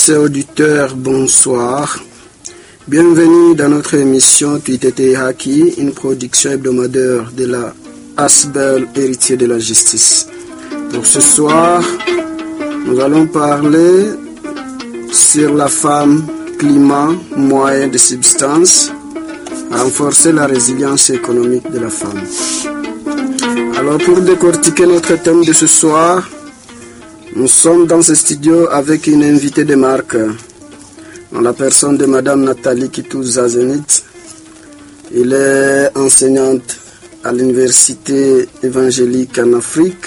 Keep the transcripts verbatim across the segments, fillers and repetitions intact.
auditrices et auditeurs, bonsoir. Bienvenue dans notre émission Tuitete Haki, une production hebdomadaire de la Asbel, héritier de la justice. Pour ce soir, nous allons parler sur la femme, climat, moyens de subsistance, renforcer la résilience économique de la femme. Alors pour décortiquer notre thème de ce soir, nous sommes dans ce studio avec une invitée de marque, en la personne de Madame Nathalie Kitouza Zenit. Elle est enseignante à l'université évangélique en Afrique.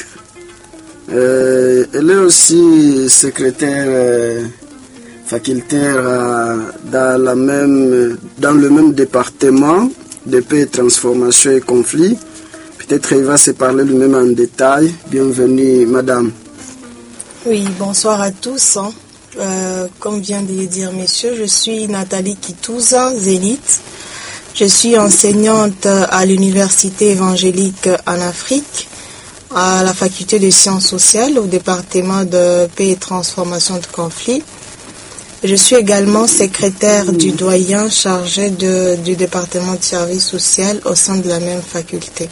Euh, elle est aussi secrétaire euh, facultaire euh, dans, la même, dans le même département de paix, transformation et conflit. Peut-être il va se parler lui-même en détail. Bienvenue, Madame. Oui, bonsoir à tous. Hein. Euh, comme vient de le dire messieurs, je suis Nathalie Kitouza Zénith. Je suis enseignante à l'université évangélique en Afrique, à la faculté de sciences sociales, au département de paix et transformation de conflit. Je suis également secrétaire du doyen chargé de, du département de services sociaux au sein de la même faculté.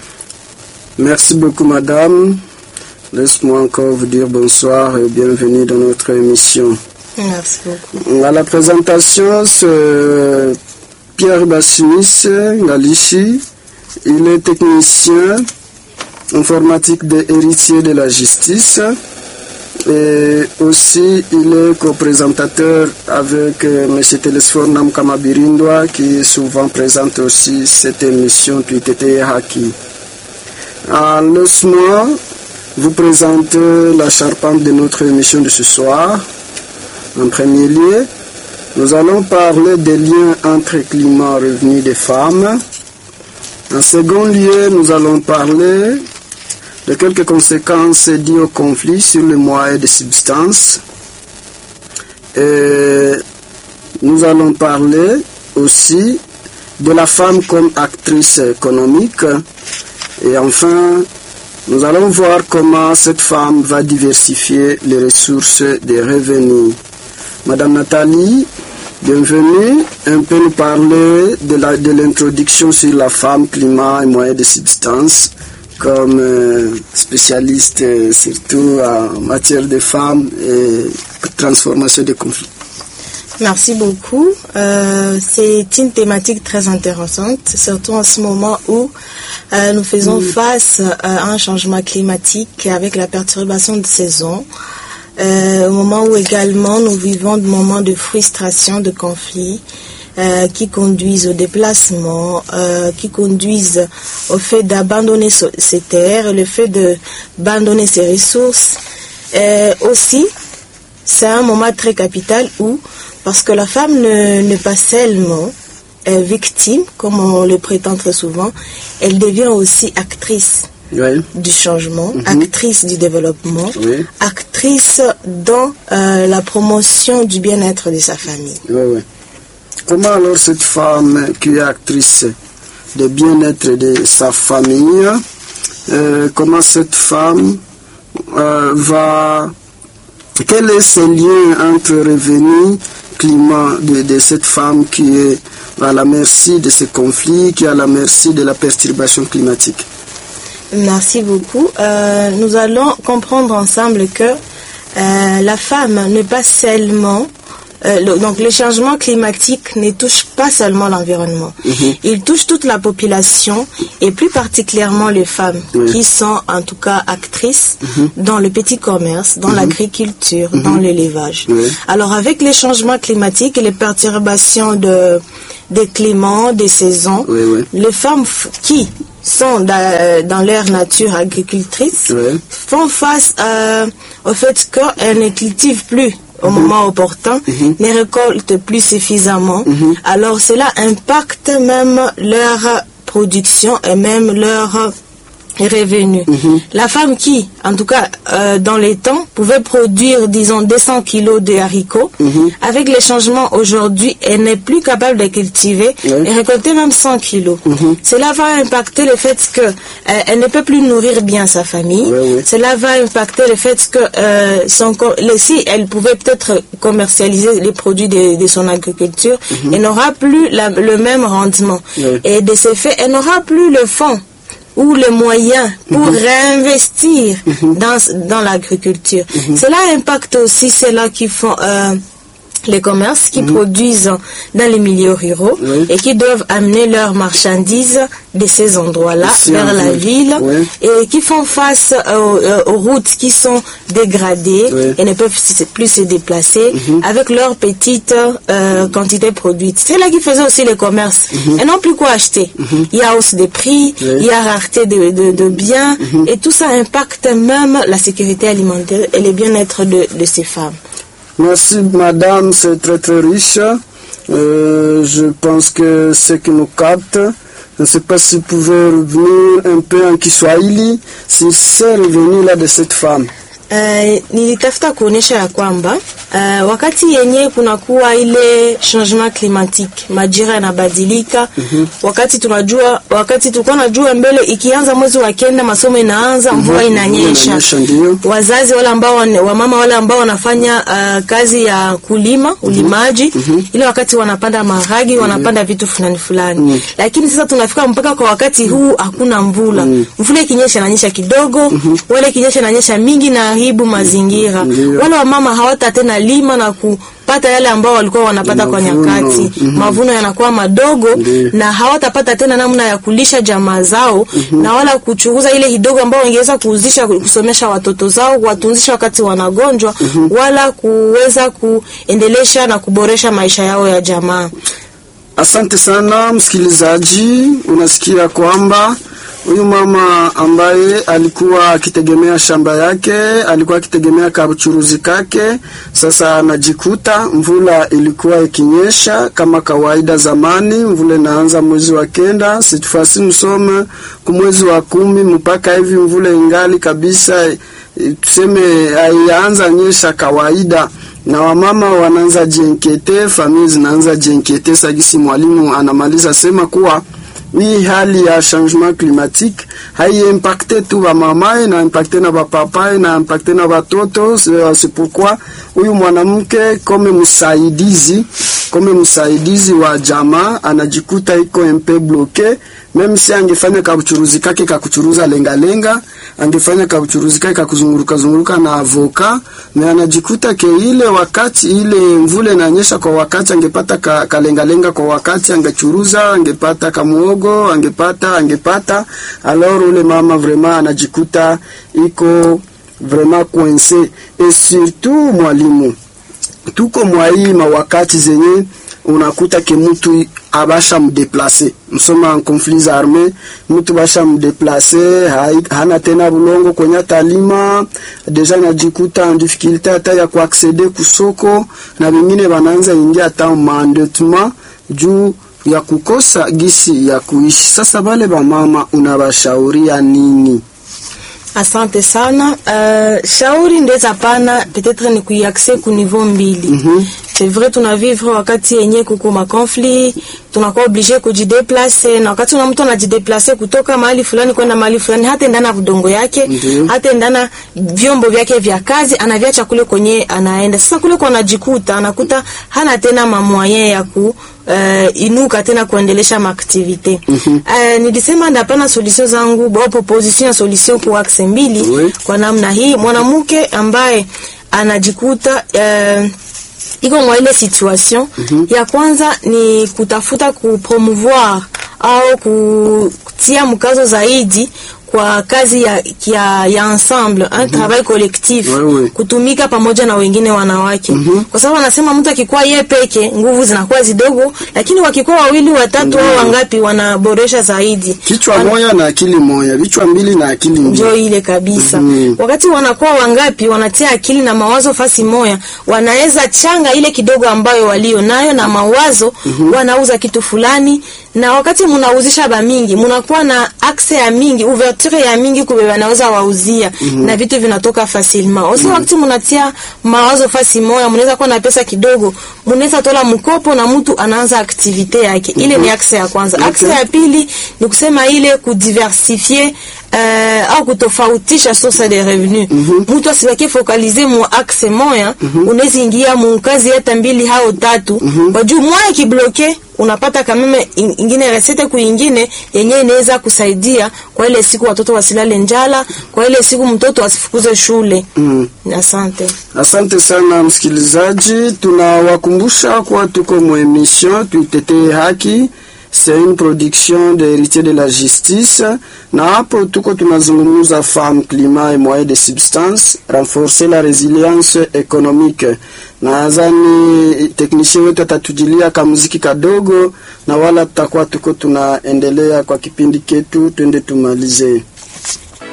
Merci beaucoup, Madame. Laisse-moi encore vous dire bonsoir et bienvenue dans notre émission. Merci beaucoup. À la présentation, c'est Pierre Bassinis Galichi. Il est technicien informatique des héritiers de la justice. Et aussi, il est co-présentateur avec M. Télésphore Namkama Birindwa, qui souvent présente aussi cette émission Tuitete Haki. Alors, laisse-moi vous présenter la charpente de notre émission de ce soir. En premier lieu, nous allons parler des liens entre climat et revenus des femmes. En second lieu, nous allons parler de quelques conséquences dues au conflit sur les moyens de subsistance. Et nous allons parler aussi de la femme comme actrice économique. Et enfin, nous allons voir comment cette femme va diversifier les ressources des revenus. Madame Nathalie, bienvenue. Un peu nous parler de, la, de l'introduction sur la femme, climat et moyens de subsistance, comme euh, spécialiste euh, surtout en matière de femmes et transformation des conflits. Merci beaucoup. Euh, c'est une thématique très intéressante, surtout en ce moment où euh, nous faisons oui. face à un changement climatique avec la perturbation de saison, euh, au moment où également nous vivons des moments de frustration, de conflit, euh, qui conduisent au déplacement, euh, qui conduisent au fait d'abandonner ses terres, le fait d'abandonner ses ressources. Euh, aussi, c'est un moment très capital où parce que la femme n'est pas seulement euh, victime, comme on le prétend très souvent, elle devient aussi actrice oui. du changement, mm-hmm. actrice du développement, oui. actrice dans euh, la promotion du bien-être de sa famille. Oui, oui. Comment alors cette femme qui est actrice du bien-être de sa famille, euh, comment cette femme euh, va... Quel est ce lien entre revenus, climat de, de cette femme qui est à la merci de ce conflit, qui est à la merci de la perturbation climatique? Merci beaucoup. Euh, nous allons comprendre ensemble que euh, la femme n'est pas seulement... Euh, le, donc le changement climatique ne touche pas seulement l'environnement. Mm-hmm. Il touche toute la population et plus particulièrement les femmes oui. qui sont en tout cas actrices mm-hmm. dans le petit commerce, dans mm-hmm. l'agriculture, mm-hmm. dans l'élevage. Oui. Alors avec les changements climatiques et les perturbations de, des climats, des saisons, oui, oui. les femmes f- qui sont dans, dans leur nature agricultrice oui. font face euh, au fait qu'elles ne cultivent plus au mmh. moment opportun, mmh. ne récoltent plus suffisamment. Mmh. Alors cela impacte même leur production et même leur revenu. Mm-hmm. La femme qui, en tout cas, euh, dans les temps, pouvait produire, disons, deux cents kilos de haricots, mm-hmm. avec les changements aujourd'hui, elle n'est plus capable de cultiver oui. et récolter même cent kilos. Mm-hmm. Cela va impacter le fait que euh, elle ne peut plus nourrir bien sa famille. Oui, oui. Cela va impacter le fait que euh, son, si elle pouvait peut-être commercialiser les produits de, de son agriculture, mm-hmm. elle n'aura plus la, le même rendement. Oui. Et de ce fait, elle n'aura plus le fonds ou les moyens pour mmh. réinvestir mmh. dans, dans l'agriculture. Mmh. Cela impacte aussi ceux-là qui font euh, les commerces, qui mmh. produisent dans les milieux ruraux oui. et qui doivent amener leurs marchandises de ces endroits-là Ici, vers la oui. ville oui. et qui font face euh, aux routes qui sont dégradées oui. et ne peuvent plus se déplacer mmh. avec leurs petites euh, quantités produites. C'est là qui faisaient aussi les commerces. Mmh. Et non plus quoi acheter. Mmh. Il y a hausse des prix, oui. il y a rareté de, de, de biens mmh. et tout ça impacte même la sécurité alimentaire et le bien-être de, de ces femmes. Merci madame, c'est très très riche. Euh, je pense que ce qui nous capte, je ne sais pas si vous pouvez revenir un peu en Kiswahili sur ces revenus-là de cette femme. Uh, nilitafuta kuonesha ya kwamba uh, wakati yenye kunakuwa ile changement climatique, majira yanabadilika. Mm-hmm. Wakati tunajua wakati tulikuwa najua mbele ikianza mwezi wa kenda masomo inaanza, mvua mm-hmm. inanyesha. Wazazi wale ambao wamama wale ambao wanafanya uh, kazi ya kulima, ulimaji, mm-hmm. ile wakati wanapanda maharagi, mm-hmm. wanapanda vitu fulani fulani. Mm-hmm. Lakini sasa tunafika mpaka kwa wakati huu hakuna mvula. Mm-hmm. Mvula ikinyesha inanyesha kidogo, mm-hmm. wale ikinyesha inanyesha mingi na haribu mazingira. Mm-hmm. Wale wamama hawata tena lima na kupata yale ambao walikuwa wanapata kwa nyakati. Mm-hmm. Mavuno yanakuwa madogo. Mm-hmm. na hawatapata tena namna ya kulisha jamaa zao. Mm-hmm. na wala kuchunguza ile kidogo ambao wangeweza kuuzisha kusomesha watoto zao, kuwatunzisha wakati wanagonjwa. Mm-hmm. wala kuweza kuendelesha na kuboresha maisha yao ya jamaa. Asante sana msikilizaji, unasikia kwamba huyu mama ambaye alikuwa akitegemea shamba yake, alikuwa akitegemea kabuchuruzi kake, sasa anajikuta mvula ilikuwa ikinyesha kama kawaida zamani. Mvula inaanza mwezi wa kenda, situfasi msome kumwezi wa kumi mpaka hivi mvula ingali kabisa, tuseme haianza nyesha kawaida. Na wamama wanaanza jenkete, familia zinaanza jenkete. Sagisi mwalimu anamaliza sema kuwa hii hali ya changement climatique hai impacte tu ba mama na impacte na ba papa na impacte na watoto. C'est pourquoi huyu mwanamke kome msaidizi kome msaidizi wa jamaa anajikuta iko un peu bloqué. Meme si angefanya kabuchuruzi kake kakuchuruza lenga lenga, angefanya kabuchuruzi kake kakuzunguruka zunguruka na avoka, na anajikuta ke ile wakati ile mvule inanyesha kwa wakati angepata ka, kalenga lenga kwa wakati, angechuruza, angepata kamuogo, angepata angepata alors ule mama vraiment anajikuta iko vraiment coincé. Et surtout mwalimu, tuko mwaima wakati zenye unakuta ke mtu abasha mdeplacer, msoma en conflits armés, mtu basha mdeplacer, hana tena bulongo kwenye talima, deja najikuta en difficulté hata ya kuacceder kusoko, na wengine wanaanza ingia hata mandetuma juu ya kukosa gisi ya kuishi. Sasa wale ba mama unabashauria nini? Asante sana. Uh, shauri ndeza pana peut-être ni kuiaxe ku niveau mbili. Mm-hmm. C'est vrai tunavivre wakati yenye kuko ma conflit, tunakuwa obligé kujideplacer, na wakati una mtu anajideplacer kutoka mahali fulani kwenda mahali fulani, hata ndana budongo yake, mm-hmm. hata ndana vyombo vyake vya kazi anaviacha kule kwenye anaenda. Sasa kule kwa anajikuta anakuta hana tena mamoyen ya ku Uh, inuka tena kuendelesha maaktivite. Mm-hmm. Uh, nilisema ndapana solution zangu, bo proposition ya solution kwa axe mbili. Oui. Kwa namna hii mwanamke ambaye anajikuta uh, iko mwa ile situation. Mm-hmm. ya kwanza ni kutafuta kupromouvoir au kutia mkazo zaidi kwa kazi ya ya, ya ensemble, un mm-hmm. travail collectif, ouais, ouais. kutumika pamoja na wengine wanawake. Mm-hmm. Kwa sababu anasema mtu akikuwa yeye peke nguvu zinakuwa zidogo, lakini wakikuwa wawili watatu au mm-hmm. wangapi wanaboresha zaidi. Kichwa Wan... moja na akili moja, vichwa mbili na akili mbili. Ndio ile kabisa. Mm-hmm. Wakati wanakuwa wangapi wanatia akili na mawazo fasi moja, wanaweza changa ile kidogo ambayo walio nayo na mawazo, mm-hmm. wanauza kitu fulani, na wakati mnauzisha ba mingi mnakuwa na access ya mingi, ouverture facture ya mingi kubeba naweza wauzia mm -hmm. na vitu vinatoka facilement. Osi mm -hmm. wakati mnatia mawazo fasi moja, mnaweza kuwa na pesa kidogo, mnaweza tola mkopo na mtu anaanza activite yake. Ile mm -hmm. ni axe ya kwanza. Okay. Axe ya pili ni kusema ile kudiversifier uh, au kutofautisha source de revenu. Mm -hmm. Mtu asibaki focaliser mu axe moja, mm -hmm. unaweza ingia mu kazi hata mbili au tatu. Mm -hmm. Wajua moja kibloke unapata kama ingine resete kuingine yenyewe inaweza kusaidia kwa ile siku watoto wasilale njala, kwa ile siku mtoto asifukuze shule. Mm. Asante. Asante sana msikilizaji, tunawakumbusha kwa tuko mu emission Tuiteteye Haki. C'est une production de Héritiers de la Justice. Na hapo tuko tunazungumza femme, climat et moyens de substance, renforcer la résilience économique. Nadhani technicien wetu atatujilia kamuziki kadogo na wala tutakuwa tuko tunaendelea kwa kipindi ketu, twende tumalize.